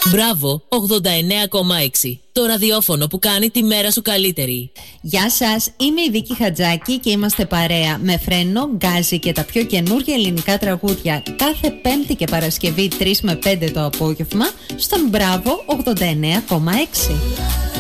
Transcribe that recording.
Μπράβο 89,6. Το ραδιόφωνο που κάνει τη μέρα σου καλύτερη. Γεια σας, είμαι η Βίκη Χατζάκη και είμαστε παρέα με Φρένο, Γκάζι και τα πιο καινούργια ελληνικά τραγούδια κάθε Πέμπτη και Παρασκευή 3 με 5 το απόγευμα στον Μπράβο 89,6.